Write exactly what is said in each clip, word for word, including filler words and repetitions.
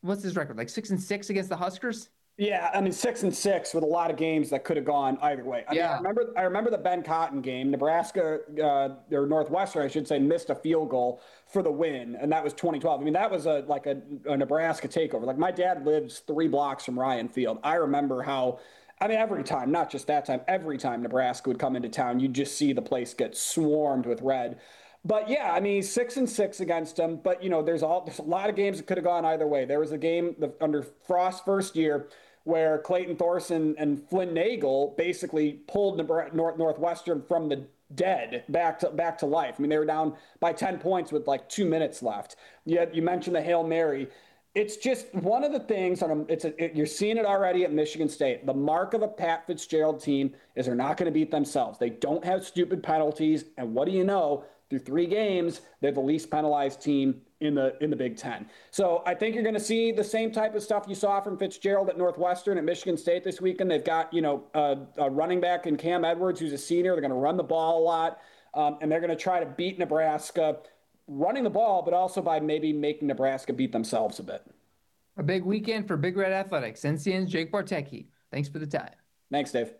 what's his record? Like six and six against the Huskers? Yeah, I mean six and six with a lot of games that could have gone either way. I mean, I Yeah. remember I remember the Ben Cotton game. Nebraska uh, or Northwestern, I should say, missed a field goal for the win, and that was twenty twelve. I mean, that was a like a, a Nebraska takeover. Like my dad lives three blocks from Ryan Field. I remember how. I mean, every time, not just that time, every time Nebraska would come into town, you'd just see the place get swarmed with red. But yeah, I mean, six and six against them. But you know, there's all there's a lot of games that could have gone either way. There was a game the, under Frost's first year where Clayton Thorson and Flynn Nagel basically pulled North Northwestern from the dead back to back to life. I mean, they were down by ten points with like two minutes left. Yet you mentioned the Hail Mary. It's just one of the things on a, it's a, it, you're seeing it already at Michigan State. The mark of a Pat Fitzgerald team is they're not going to beat themselves. They don't have stupid penalties, and what do you know? Through three games, they're the least penalized team in the in the Big Ten. So I think you're going to see the same type of stuff you saw from Fitzgerald at Northwestern, at Michigan State this weekend. They've got, you know, a, a running back in Cam Edwards, who's a senior. They're going to run the ball a lot, um, and they're going to try to beat Nebraska running the ball, but also by maybe making Nebraska beat themselves a bit. A big weekend for Big Red Athletics. N C N's Jake Bartecki. Thanks for the time. Thanks, Dave.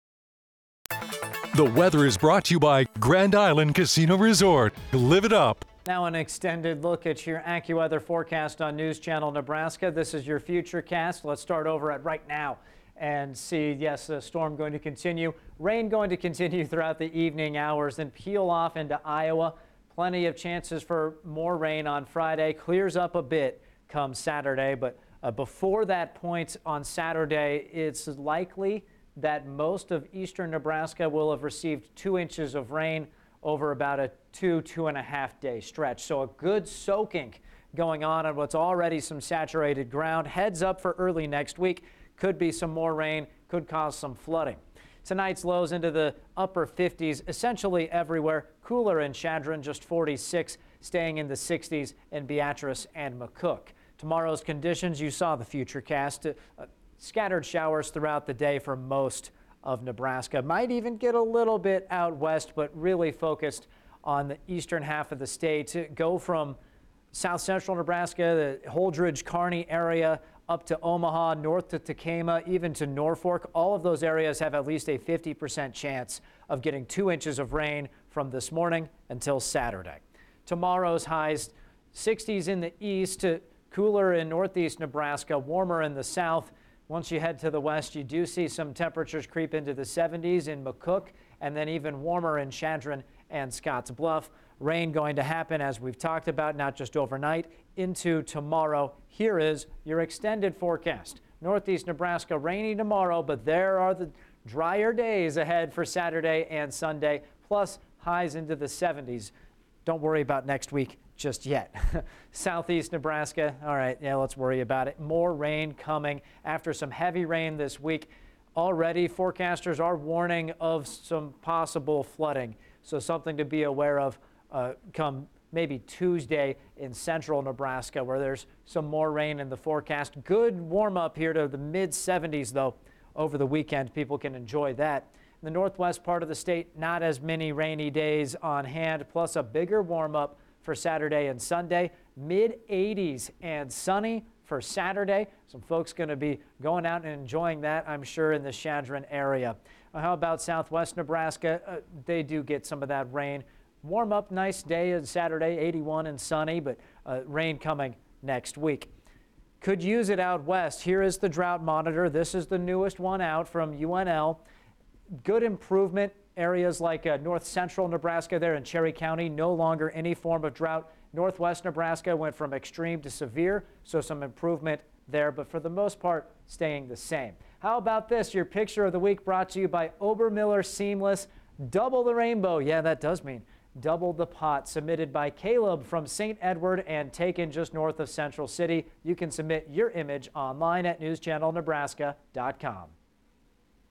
The weather is brought to you by Grand Island Casino Resort. Live it up. Now an extended look at your AccuWeather forecast on News Channel Nebraska. This is your Futurecast. Let's start over at right now and see, yes, the storm going to continue. Rain going to continue throughout the evening hours, then peel off into Iowa. Plenty of chances for more rain on Friday. Clears up a bit come Saturday, but uh, before that point on Saturday, it's likely that most of eastern Nebraska will have received two inches of rain over about a two, two and a half day stretch. So a good soaking going on on what's already some saturated ground. Heads up for early next week. Could be some more rain, could cause some flooding. Tonight's lows into the upper fifties, essentially everywhere. Cooler in Chadron, just forty-six, staying in the sixties in Beatrice and McCook. Tomorrow's conditions, you saw the Futurecast. Uh, Scattered showers throughout the day for most of Nebraska. Might even get a little bit out west, but really focused on the eastern half of the state. Go from south central Nebraska, the Holdridge, Kearney area, up to Omaha, north to Tacoma, even to Norfolk. All of those areas have at least a fifty percent chance of getting two inches of rain from this morning until Saturday. Tomorrow's highs, sixties in the east, cooler in northeast Nebraska, warmer in the south. Once you head to the west, you do see some temperatures creep into the seventies in McCook, and then even warmer in Chadron and Scotts Bluff. Rain going to happen, as we've talked about, not just overnight, into tomorrow. Here is your extended forecast. Northeast Nebraska, rainy tomorrow, but there are the drier days ahead for Saturday and Sunday, plus highs into the seventies. Don't worry about next week just yet. Southeast Nebraska, all right, yeah, let's worry about it. More rain coming after some heavy rain this week. Already, forecasters are warning of some possible flooding, so something to be aware of uh, come maybe Tuesday in central Nebraska, where there's some more rain in the forecast. Good warm up here to the mid seventies, though, over the weekend. People can enjoy that. In the northwest part of the state, not as many rainy days on hand, plus a bigger warm up for Saturday and Sunday. Mid eighties and sunny for Saturday. Some folks going to be going out and enjoying that, I'm sure, in the Chadron area. Uh, how about southwest Nebraska? Uh, they do get some of that rain. Warm up, nice day on Saturday, eighty-one and sunny, but uh, rain coming next week. Could use it out west. Here is the drought monitor. This is the newest one out from U N L. Good improvement. Areas like uh, north central Nebraska there in Cherry County, no longer any form of drought. Northwest Nebraska went from extreme to severe, so some improvement there, but for the most part, staying the same. How about this? Your picture of the week brought to you by Obermiller Seamless. Double the rainbow. Yeah, that does mean double the pot. Submitted by Caleb from Saint Edward and taken just north of Central City. You can submit your image online at news channel nebraska dot com.